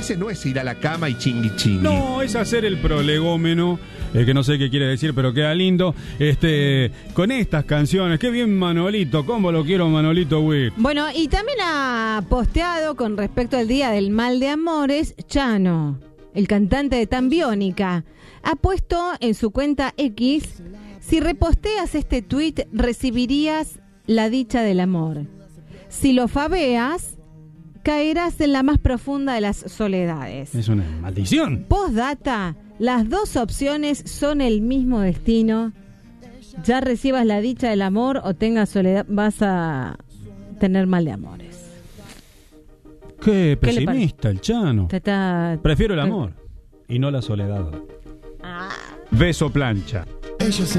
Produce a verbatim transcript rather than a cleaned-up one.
ese no es ir a la cama y chingui chingui. No, es hacer el prolegómeno, eh, que no sé qué quiere decir, pero queda lindo. Este, con estas canciones, qué bien Manolito, cómo lo quiero Manolito Witt. Bueno, y también ha posteado con respecto al Día del Mal de Amores, Chano, el cantante de Tan Biónica. Ha puesto en su cuenta X: si reposteas este tuit, recibirías la dicha del amor. Si lo fabeas, caerás en la más profunda de las soledades. Es una maldición. Postdata, las dos opciones son el mismo destino. Ya recibas la dicha del amor o tengas soledad, vas a tener mal de amores. Qué ¿Qué le pesimista el Chano. Te está... Prefiero el amor y no la soledad. Ah. Beso plancha. Ellos